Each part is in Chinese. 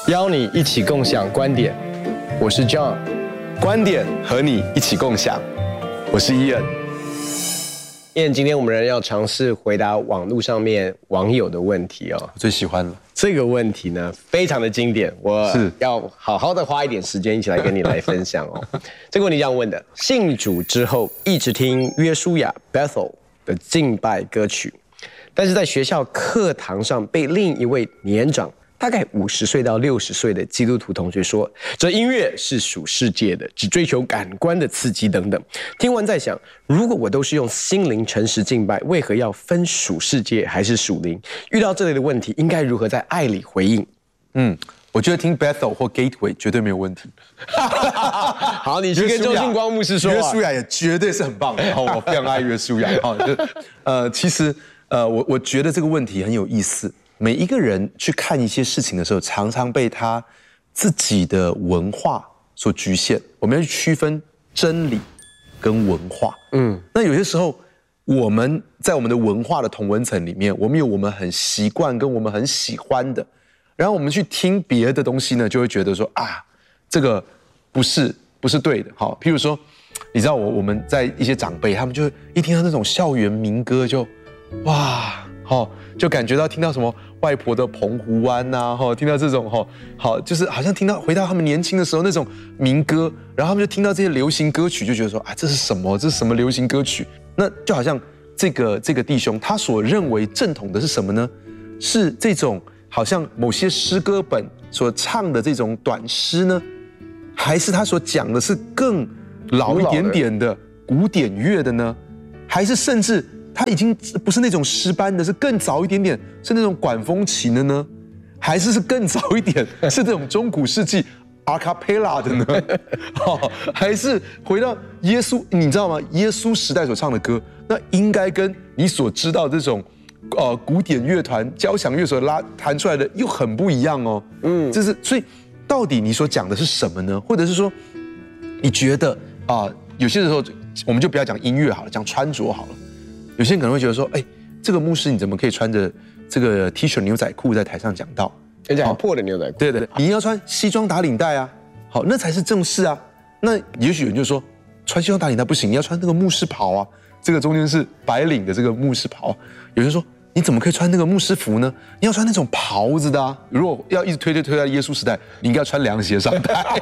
邀你一起共享观点，我是 John， 观点和你一起共享，我是Ian。 Ian， 今天我们仍然要尝试回答网络上面网友的问题哦。 我最喜欢了这个问题呢，非常的经典，我要好好的花一点时间一起来跟你来分享哦。这个问题这样问的：信主之后一直听约书亚 Bethel 的敬拜歌曲，但是在学校课堂上被另一位年长大概50岁到60岁的基督徒同学说，这音乐是属世界的，只追求感官的刺激等等。听完在想，如果我都是用心灵诚实敬拜，为何要分属世界还是属灵？遇到这类的问题，应该如何在爱里回应？ 我觉得听 Bethel 或 Gateway 绝对没有问题。 好，你去跟周信光牧师说， 约书亚也绝对是很棒的。然后我非常爱约书亚。其实我觉得这个问题很有意思。每一个人去看一些事情的时候，常常被他自己的文化所局限。我们要去区分真理跟文化。那有些时候我们在我们的文化的同温层里面，我们有我们很习惯跟我们很喜欢的，然后我们去听别的东西呢，就会觉得说啊，这个不是对的。好，譬如说，你知道我们在一些长辈，他们就一听到那种校园民歌就哇。就感觉到听到什么外婆的澎湖湾呐，听到这种就是好像听到回到他们年轻的时候那种民歌，然后他们就听到这些流行歌曲，就觉得说啊，这是什么？这是什么流行歌曲？那就好像这个弟兄他所认为正统的是什么呢？是这种好像某些诗歌本所唱的这种短诗呢，还是他所讲的是更老一点点的古典乐的呢？还是甚至他已经不是那种诗班的，是更早一点点，是那种管风琴的呢？还是更早一点，是这种中古世纪 a cappella 的呢？还是回到耶稣，你知道吗？耶稣时代所唱的歌，那应该跟你所知道这种古典乐团、交响乐所弹出来的又很不一样哦。所以到底你所讲的是什么呢？或者是说，你觉得有些时候我们就不要讲音乐好了，讲穿着好了。有些人可能会觉得说，这个牧师你怎么可以穿着这个 T 恤牛仔裤在台上讲道？ 而且还破的牛仔裤。 对，你要穿西装打领带啊，好，那才是正式啊。那也许有人就说，穿西装打领带不行，你要穿那个牧师袍啊，这个中间是白领的这个牧师袍。有人说，你怎么可以穿那个牧师服呢？你要穿那种袍子的啊。如果要一直推到耶稣时代，你应该要穿凉鞋上台。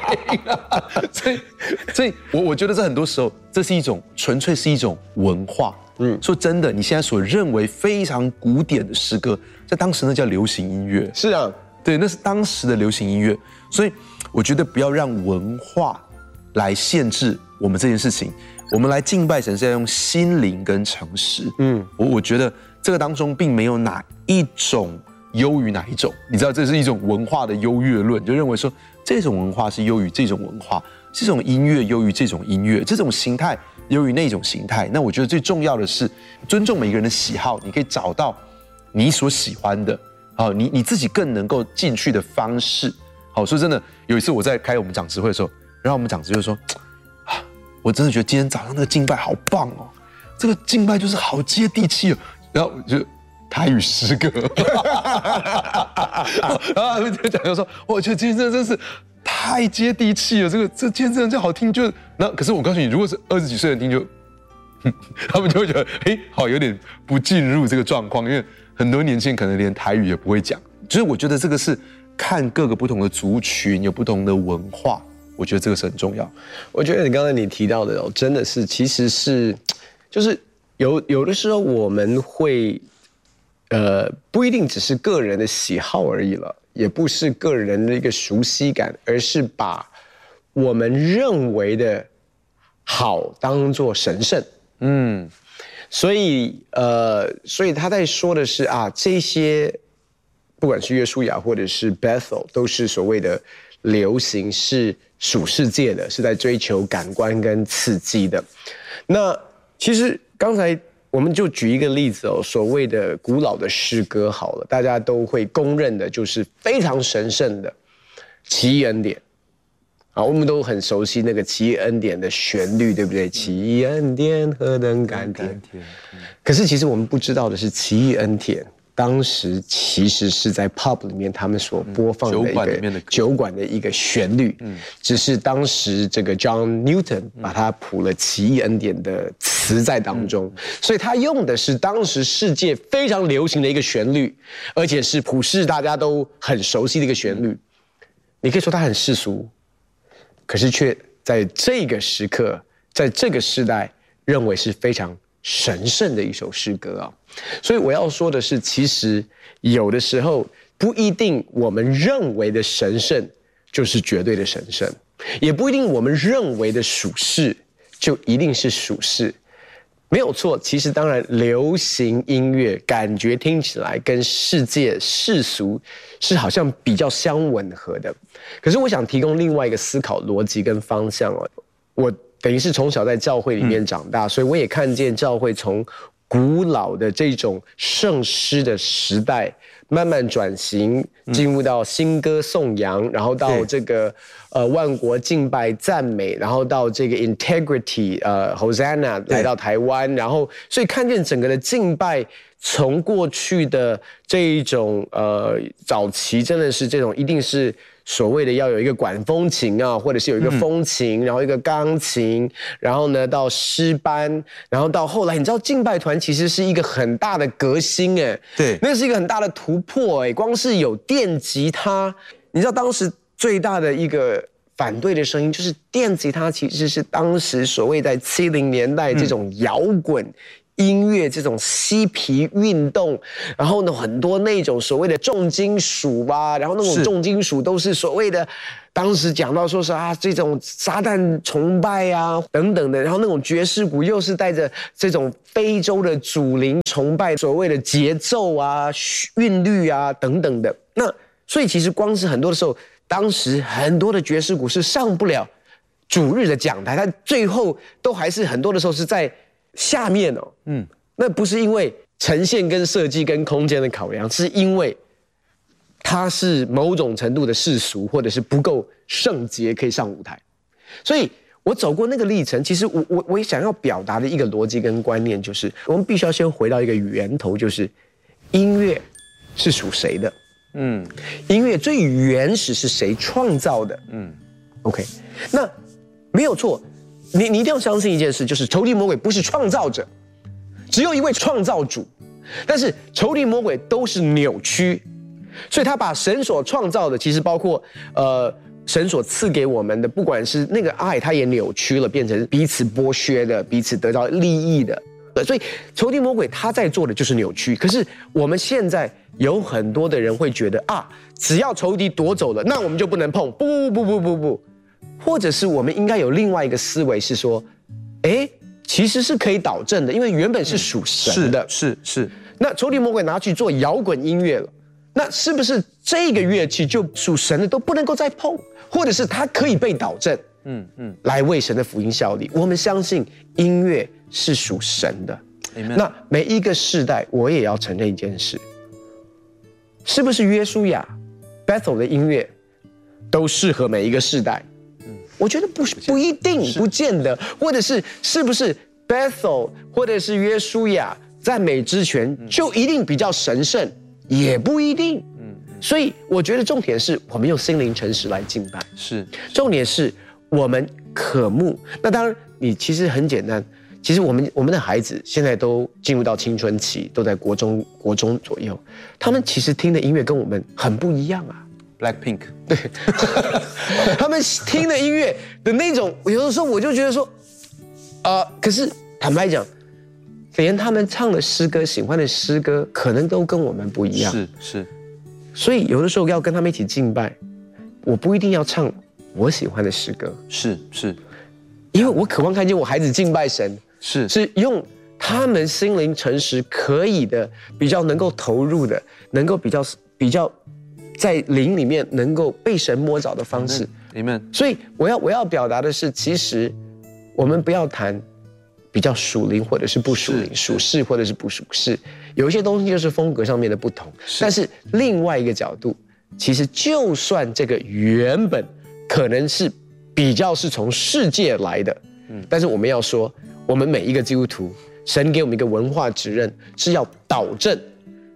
所以我觉得这很多时候，这是一种纯粹是一种文化。说真的，你现在所认为非常古典的诗歌，在当时那叫流行音乐。 是啊， 对，那是当时的流行音乐。所以我觉得不要让文化来限制我们这件事情。我们来敬拜神是要用心灵跟诚实。我觉得这个当中并没有哪一种优于哪一种。你知道，这是一种文化的优越论，就认为说这种文化是优于这种文化，这种音乐优于这种音乐，这种形态优于那种形态。那我觉得最重要的是尊重每一个人的喜好，你可以找到你所喜欢的，你自己更能够进去的方式。好，说真的，有一次我在开我们长执会的时候，然后我们长执会说，我真的觉得今天早上那个敬拜好棒哦，这个敬拜就是好接地气哦。然后就台语诗歌，然后他们就讲就说，我觉得今天真是太接地气了，这今天真的就好听，就可是我告诉你，如果是20几岁的人听就，他们就会觉得好有点不进入这个状况，因为很多年轻人可能连台语也不会讲。所以我觉得这个是看各个不同的族群有不同的文化，我觉得这个是很重要。 我觉得刚才你提到的真的是，其实是就是有的时候我们会不一定只是个人的喜好而已了，也不是个人的一个熟悉感，而是把我们认为的好当作神圣。所以他在说的是这些不管是约书亚或者是 Bethel 都是所谓的流行，是属世界的，是在追求感官跟刺激的。那其实刚才我们就举一个例子所谓的古老的诗歌好了，大家都会公认的就是非常神圣的奇异恩典。我们都很熟悉那个奇异恩典的旋律，对不对？奇异恩典何等甘甜。可是其实我们不知道的是，奇异恩典当时其实是在 pub 里面他们所播放的一个酒馆的一个旋律，只是当时这个 John Newton 把它谱了奇异恩典的词在当中，所以他用的是当时世界非常流行的一个旋律，而且是普世大家都很熟悉的一个旋律。你可以说它很世俗，可是却在这个时刻，在这个时代，认为是非常神圣的一首诗歌啊。所以我要说的是，其实有的时候不一定我们认为的神圣就是绝对的神圣，也不一定我们认为的属世就一定是属世。没有错，其实当然流行音乐感觉听起来跟世界世俗是好像比较相吻合的，可是我想提供另外一个思考逻辑跟方向哦。我等于是从小在教会里面长大，所以我也看见教会从古老的这种圣诗的时代慢慢转型，进入到新歌颂扬，然后到这个万国敬拜赞美，然后到这个 integrity Hosanna 来到台湾，然后所以看见整个的敬拜从过去的这一种早期真的是这种一定是所谓的要有一个管风琴啊，或者是有一个风琴，然后一个钢琴，然后呢到诗班，然后到后来，你知道敬拜团其实是一个很大的革新哎， 对， 那是一个很大的突破哎，光是有电吉他，你知道当时最大的一个反对的声音就是电吉他其实是当时所谓在70年代这种摇滚音乐这种嬉皮运动，然后呢很多那种所谓的重金属啊，然后那种重金属都是所谓的当时讲到说是这种撒旦崇拜啊等等的，然后那种爵士鼓又是带着这种非洲的祖灵崇拜，所谓的节奏啊韵律啊等等的。那所以其实光是很多的时候，当时很多的爵士鼓是上不了主日的讲台，它最后都还是很多的时候是在下面哦，那不是因为呈现跟设计跟空间的考量，是因为它是某种程度的世俗，或者是不够圣洁可以上舞台。所以我走过那个历程，其实我想要表达的一个逻辑跟观念就是，我们必须要先回到一个源头，就是音乐是属谁的？音乐最原始是谁创造的？OK， 那没有错。你一定要相信一件事，就是仇敌魔鬼不是创造者，只有一位创造主。但是仇敌魔鬼都是扭曲，所以他把神所创造的，其实包括神所赐给我们的，不管是那个爱，他也扭曲了，变成彼此剥削的，彼此得到利益的。所以仇敌魔鬼他在做的就是扭曲。可是我们现在有很多的人会觉得只要仇敌夺走了，那我们就不能碰。不。或者是我们应该有另外一个思维是说，其实是可以导正的，因为原本是属神的， 是。 那仇敌魔鬼拿去做摇滚音乐了，那是不是这个乐器就属神的都不能够再碰，或者是它可以被导正？来为神的福音效力。我们相信音乐是属神的。那每一个世代，我也要承认一件事，是不是约书亚 Bethel 的音乐都适合每一个世代？我觉得不一定，不见得，或者是不是 Bethel 或者是约书亚赞美之泉就一定比较神圣，也不一定。所以我觉得重点是我们用心灵诚实来敬拜，是重点是我们渴慕。那当然，你其实很简单，其实我们的孩子现在都进入到青春期，都在国中左右，他们其实听的音乐跟我们很不一样啊。 Blackpink， 对，他们听的音乐的那种，有的时候我就觉得说，可是坦白讲，连他们唱的诗歌、喜欢的诗歌，可能都跟我们不一样。 是， 所以有的时候要跟他们一起敬拜，我不一定要唱我喜欢的诗歌。是，因为我渴望看见我孩子敬拜神，是用他们心灵诚实可以的，比较能够投入的，能够比较。在灵里面能够被神摸着的方式，所以我要表达的是，其实我们不要谈比较属灵或者是不属灵，属世或者是不属世，有一些东西就是风格上面的不同。但是另外一个角度，其实就算这个原本可能是比较是从世界来的，但是我们要说，我们每一个基督徒，神给我们一个文化指认，是要导正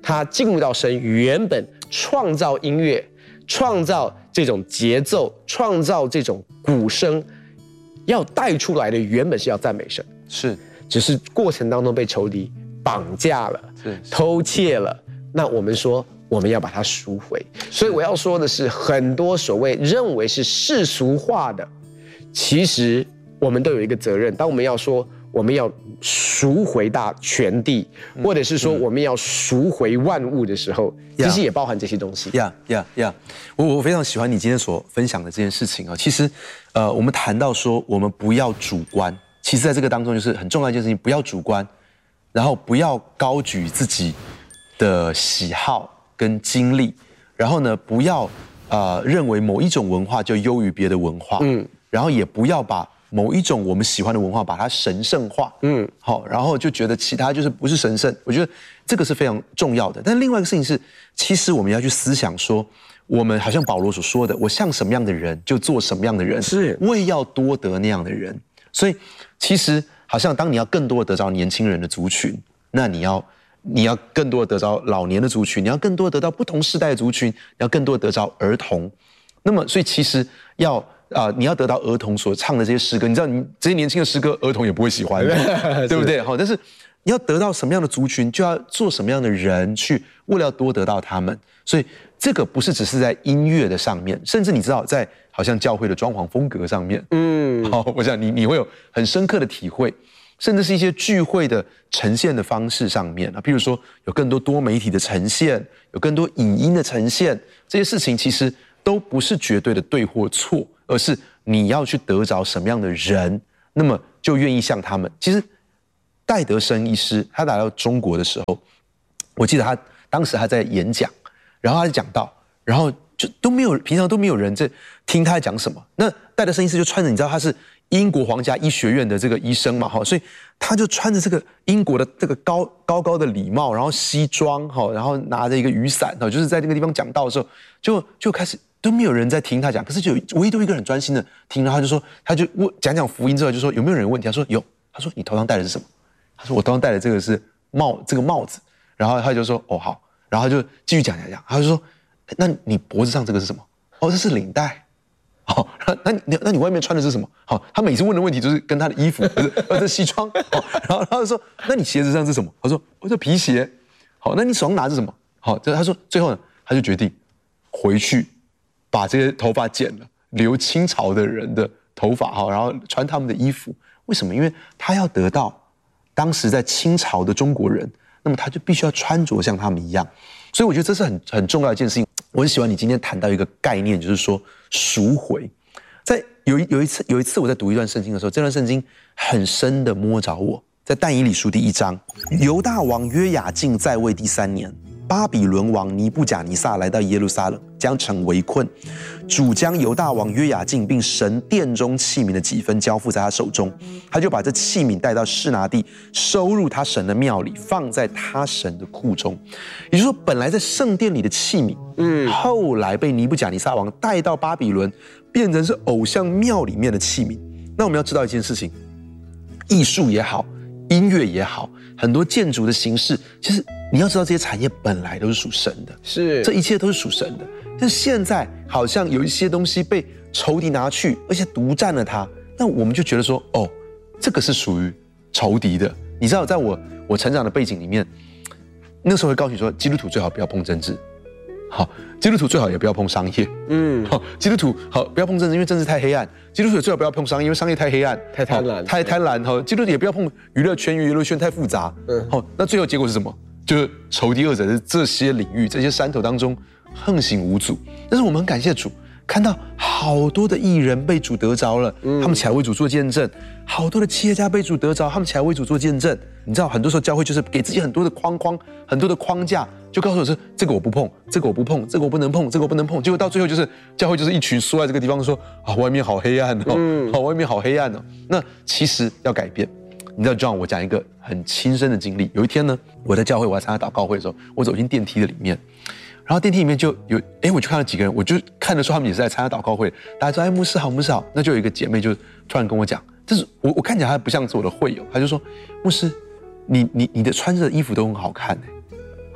他进入到神原本创造音乐、创造这种节奏、创造这种鼓声，要带出来的原本是要赞美神， 是， 只是过程当中被仇敌绑架了，偷窃了。那我们说，我们要把它赎回。所以我要说的是，很多所谓认为是世俗化的，其实我们都有一个责任。当我们要说我们要赎回大全地，或者是说我们要赎回万物的时候，其实也包含这些东西。 我非常喜欢你今天所分享的这件事情啊。其实，我们谈到说我们不要主观，其实在这个当中就是很重要一件事情，不要主观，然后不要高举自己的喜好跟经历，然后呢，不要认为某一种文化就优于别的文化，然后也不要把某一种我们喜欢的文化把它神圣化，好，然后就觉得其他就是不是神圣。我觉得这个是非常重要的。但另外一个事情是，其实我们要去思想说，我们好像保罗所说的，我像什么样的人就做什么样的人， 是为要多得那样的人。所以其实好像当你要更多的得着年轻人的族群，那你要更多的得着老年的族群，你要更多的得到不同世代的族群，你要更多的得着儿童。那么所以其实你要得到儿童所唱的这些诗歌，你知道你这些年轻的诗歌儿童也不会喜欢的，对不对？好，但是你要得到什么样的族群，就要做什么样的人去为了多得到他们。所以这个不是只是在音乐的上面，甚至你知道在好像教会的装潢风格上面，好，我想你会有很深刻的体会，甚至是一些聚会的呈现的方式上面啊，譬如说有更多多媒体的呈现，有更多影音的呈现，这些事情其实都不是绝对的对或错，而是你要去得着什么样的人，那么就愿意像他们。其实戴德生医师他来到中国的时候，我记得他当时他在演讲，然后他就讲到，然后就平常都没有人在听他在讲什么。那戴德生医师就穿着，你知道他是英国皇家医学院的这个医生嘛，所以他就穿着这个英国的这个高的礼帽，然后西装，然后拿着一个雨伞，就是在那个地方讲道的时候，就开始都没有人在听他讲，可是就唯独一个人专心的听，然后他就讲福音之后就说有没有人有问题？他说有，他说你头上戴的是什么？他说我头上戴的这个是这个帽子，然后他就说哦好，然后他就继续讲，他就说那你脖子上这个是什么？哦这是领带。好，那你外面穿的是什么？好，他每次问的问题就是跟他的衣服，这西装。好，然后他就说，那你鞋子上是什么？他说，我这皮鞋。好，那你手上拿着什么？好，他说最后呢，他就决定回去把这些头发剪了，留清朝的人的头发，好，然后穿他们的衣服。为什么？因为他要得到当时在清朝的中国人，那么他就必须要穿着像他们一样。所以我觉得这是很重要的一件事情。我很喜欢你今天谈到一个概念，就是说赎回。在有一次我在读一段圣经的时候，这段圣经很深的摸着我。在但以理书第1章，犹大王约雅敬在位第3年，巴比伦王尼布甲尼撒来到耶路撒冷，将城围困。主将犹大王约雅敬并神殿中器皿的几分交付在他手中，他就把这器皿带到示拿地，收入他神的庙里，放在他神的库中。也就是说，本来在圣殿里的器皿，后来被尼布甲尼撒王带到巴比伦，变成是偶像庙里面的器皿。那我们要知道一件事情，艺术也好，音乐也好，很多建筑的形式，其实你要知道这些产业本来都是属神的， 是这一切都是属神的。但现在好像有一些东西被仇敌拿去，而且独占了它，那我们就觉得说，哦，这个是属于仇敌的。你知道，在我成长的背景里面，那时候会告诉你说，基督徒最好不要碰政治，好，基督徒最好也不要碰商业，好，基督徒好不要碰政治，因为政治太黑暗；基督徒最好不要碰商业，因为商业太黑暗、 太贪婪、 太贪婪。好，基督徒也不要碰娱乐圈，因为娱乐圈太复杂。好，那最后结果是什么？就是仇敌恶者在这些领域、这些山头当中横行无阻。但是我们很感谢主，看到好多的艺人被主得着了，他们起来为主做见证；好多的企业家被主得着，他们起来为主做见证。你知道，很多时候教会就是给自己很多的框、很多的框架，就告诉我说：这个我不碰，这个我不碰，这个我不能碰，这个我不能碰。结果到最后就是教会就是一群缩在这个地方说：啊，外面好黑暗哦，好，外面好黑暗哦。那其实要改变。你知道 John， 我讲一个很亲身的经历。有一天呢，我在教会，我在参加祷告会的时候，我走进电梯的里面，然后电梯里面就有，我就看到几个人，我就看得出他们也是在参加祷告会。大家说，牧师好，牧师好。那就有一个姐妹就突然跟我讲，这是我看起来她不像是我的会友，她就说，牧师，你的穿着的衣服都很好看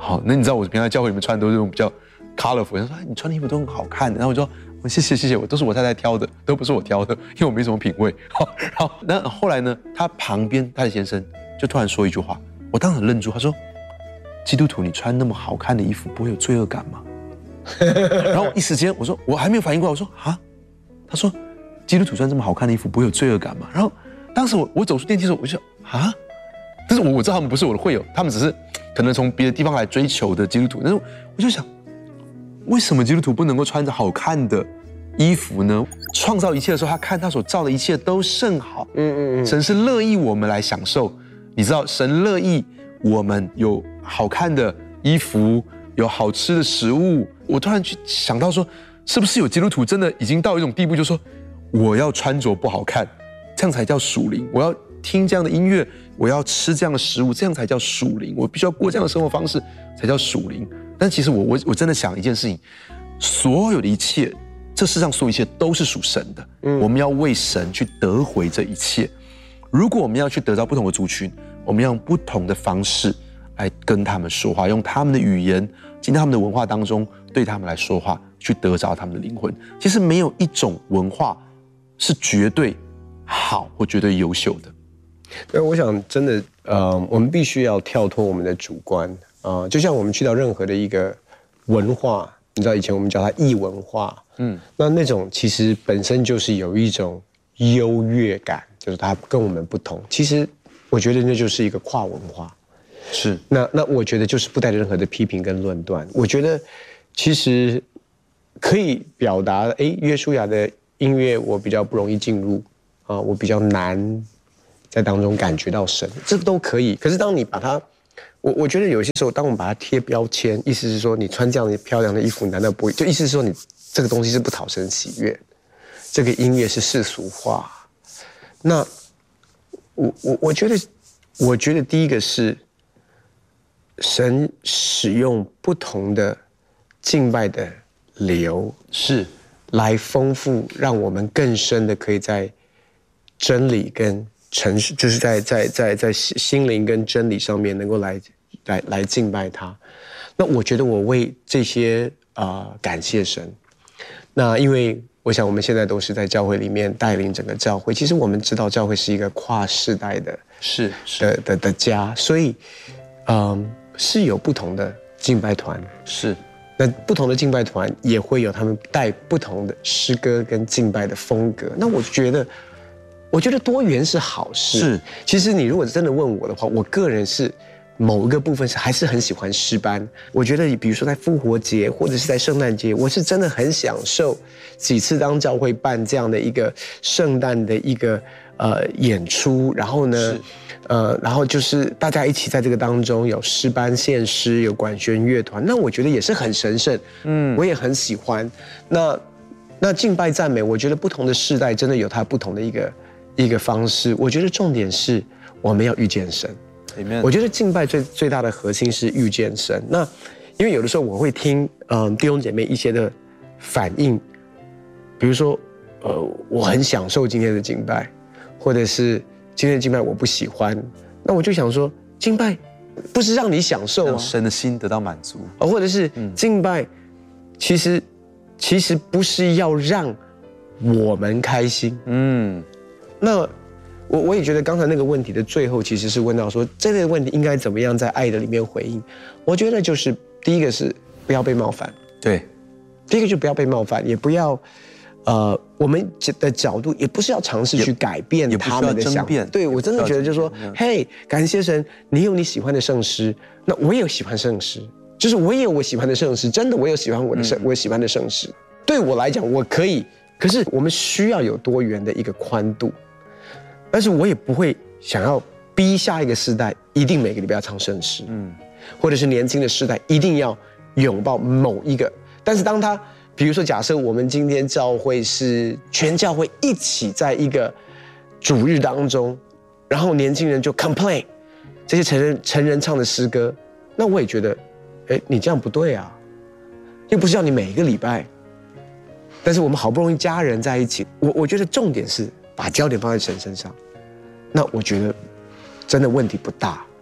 好，那你知道我平常在教会里面穿的都是这种比较 colorful， 他说你穿的衣服都很好看，然后我说谢谢，都是我太太挑的，都不是我挑的，因为我没什么品味。好，然后那后来呢，他旁边他的先生就突然说一句话，我当时愣住，他说基督徒你穿那么好看的衣服不会有罪恶感吗？然后一时间我说我还没有反应过来，我说啊，他说基督徒穿这么好看的衣服不会有罪恶感吗？然后当时我走出电梯的时候，我就啊，但是我知道他们不是我的会友，他们只是可能从别的地方来追求的基督徒，但是我就想，为什么基督徒不能够穿着好看的衣服呢？创造一切的时候，他看他所造的一切都甚好，神是乐意我们来享受，你知道，神乐意我们有好看的衣服，有好吃的食物。我突然去想到说，是不是有基督徒真的已经到一种地步，就是说我要穿着不好看，这样才叫属灵；我要听这样的音乐，我要吃这样的食物，这样才叫属灵；我必须要过这样的生活方式，才叫属灵。但其实我真的想一件事情，所有的一切，这世上所有一切都是属神的，我们要为神去得回这一切。如果我们要去得到不同的族群，我们要用不同的方式来跟他们说话，用他们的语言进到他们的文化当中，对他们来说话，去得着他们的灵魂。其实没有一种文化是绝对好或绝对优秀的。 对，我想真的，我们必须要跳脱我们的主观就像我们去到任何的一个文化，你知道以前我们叫它异文化，那种其实本身就是有一种优越感，就是它跟我们不同。其实我觉得那就是一个跨文化。 是， 那我觉得就是不带任何的批评跟论断。我觉得其实可以表达，约书亚的音乐我比较不容易进入我比较难在当中感觉到神，这都可以。可是当你把它，我觉得有些时候，当我们把它贴标签，意思是说你穿这样的漂亮的衣服，难道不会？就意思是说你这个东西是不讨神喜悦，这个音乐是世俗化。那我觉得第一个是神使用不同的敬拜的流是来丰富，让我们更深的可以在真理跟诚实，就是在心灵跟真理上面能够来敬拜他。那我觉得我为这些感谢神。那因为我想我们现在都是在教会里面带领整个教会，其实我们知道教会是一个跨世代的的家，所以是有不同的敬拜团， 是。 那不同的敬拜团也会有他们带不同的诗歌跟敬拜的风格。那我觉得多元是好事。 是， 其实你如果真的问我的话，我个人是某一个部分还是很喜欢诗班。我觉得比如说在复活节或者是在圣诞节，我是真的很享受几次当教会办这样的一个圣诞的一个演出，然后呢然后就是大家一起在这个当中有诗班献诗，有管弦乐团，那我觉得也是很神圣，我也很喜欢。那敬拜赞美，我觉得不同的世代真的有它不同的一个方式。我觉得重点是我们要遇见神。我觉得敬拜最大的核心是遇见神。那因为有的时候我会听弟兄姐妹一些的反应，比如说我很享受今天的敬拜，或者是今天的敬拜我不喜欢，那我就想说，敬拜不是让你享受让神的心得到满足， 或者是敬拜其实不是要让我们开心。那我也觉得刚才那个问题的最后其实是问到说，这类的问题应该怎么样在爱的里面回应。我觉得就是第一个是不要被冒犯， 对， 第一个就不要被冒犯，也不要我们的角度也不是要尝试去改变他们的想法。对，我真的觉得就是说，嘿，感谢神，你有你喜欢的圣诗，那我也有喜欢圣诗，就是我也有我喜欢的圣诗，真的我有喜欢我喜欢的圣诗。对我来讲，我可以，可是我们需要有多元的一个宽度，但是我也不会想要逼下一个世代一定每个礼拜要唱圣诗，或者是年轻的世代一定要拥抱某一个。但是当他比如说，假设我们今天教会是全教会一起在一个主日当中，然后年轻人就 complain 这些成人唱的诗歌，那我也觉得，你这样不对啊，又不是要你每一个礼拜。但是我们好不容易家人在一起，我觉得重点是把焦点放在神身上，那我觉得真的问题不大。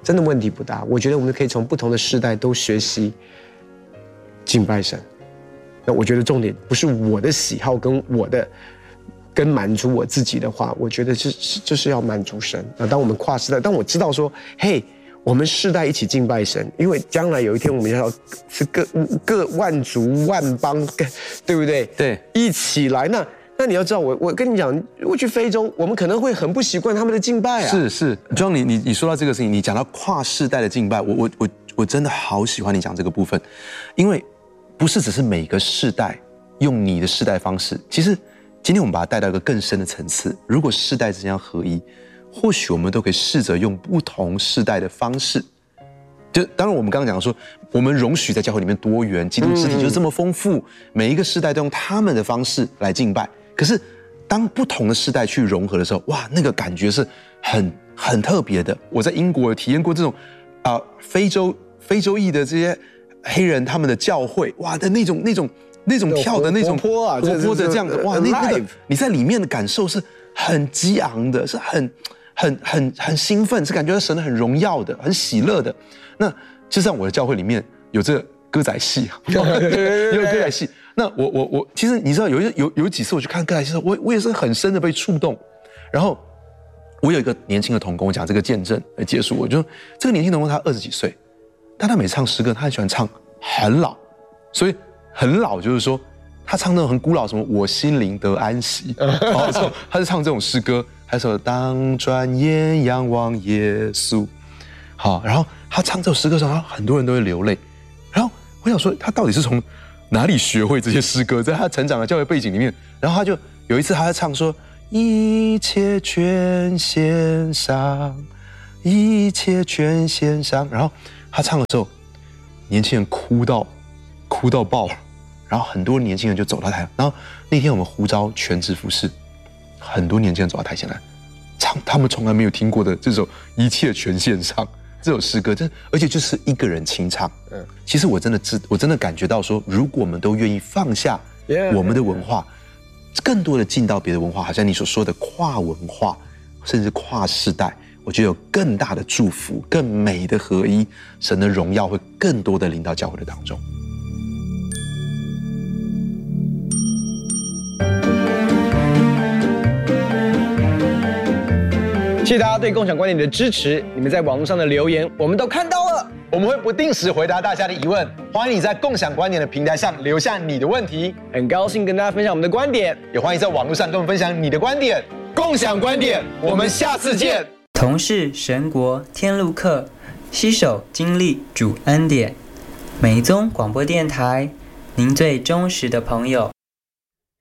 真的问题不大。我觉得我们可以从不同的世代都学习敬拜神。那我觉得重点不是我的喜好跟满足我自己的话，我觉得就是要满足神。那当我们跨世代，当我知道说，嘿，我们世代一起敬拜神，因为将来有一天我们要是各万族万邦，对不对？ 对， 一起来。那你要知道，我跟你讲，我去非洲，我们可能会很不习惯他们的敬拜啊。 是，John， 你说到这个事情，你讲到跨世代的敬拜，我真的好喜欢你讲这个部分，因为不是只是每个世代用你的世代方式，其实今天我们把它带到一个更深的层次。如果世代之间要合一，或许我们都可以试着用不同世代的方式。就当然，我们刚刚讲说，我们容许在教会里面多元，基督肢体就是这么丰富，每一个世代都用他们的方式来敬拜。可是，当不同的世代去融合的时候，哇，那个感觉是很特别的。我在英国体验过这种非洲裔的这些黑人他们的教会，哇的那种跳的那种活泼的这样子，哇，那个你在里面的感受是很激昂的，是很兴奋，是感觉神很荣耀的，很喜乐的。那就像我的教会里面有这个歌仔戏，有歌仔戏。那我其实你知道有几次我去看歌仔戏的时候，我也是很深的被触动。然后我有一个年轻的同工，我讲这个见证来结束。我就这个年轻同工他20几岁，但他每唱诗歌，他很喜欢唱很老，所以很老就是说他唱那种很古老，什么我心灵得安息，他是唱这种诗歌，还说当转眼仰望耶稣，好，然后他唱这首诗歌的时候，很多人都会流泪。然后我想说，他到底是从哪里学会这些诗歌？在他成长的教会背景里面，然后他就有一次他在唱说，一切全献上，一切全献上。然后他唱的时候，年轻人哭到爆了。然后很多年轻人就走到台上，然后那天我们呼召全职服侍，很多年轻人走到台前来唱他们从来没有听过的这首《一切全献上》这首诗歌，而且就是一个人清唱。其实我真的感觉到说，如果我们都愿意放下我们的文化，更多的进到别的文化，好像你所说的跨文化，甚至跨世代，我觉得有更大的祝福，更美的合一，神的荣耀会更多的临到教会的当中。 谢谢大家对共享观点的支持，你们在网络上的留言我们都看到了， 我们会不定时回答大家的疑问，欢迎你在共享观点的平台上留下你的问题。 很高兴跟大家分享我们的观点， 也欢迎在网络上跟我们分享你的观点。共享观点，我们下次见。 同是神国天路客，携手经历主恩典。美宗广播电台，您最忠实的朋友。